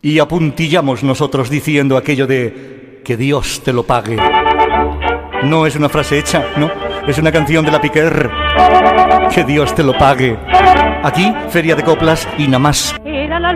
Y apuntillamos nosotros diciendo aquello de que Dios te lo pague. No es una frase hecha, no, es una canción de la Piquer. Que Dios te lo pague. Aquí, feria de coplas y nada más. Era la